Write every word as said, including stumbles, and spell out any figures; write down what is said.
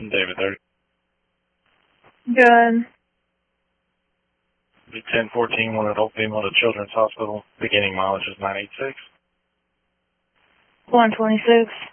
David thirty. Good. ten fourteen, one adult female to Children's Hospital. Beginning mileage is nine eighty-six. one twenty-six.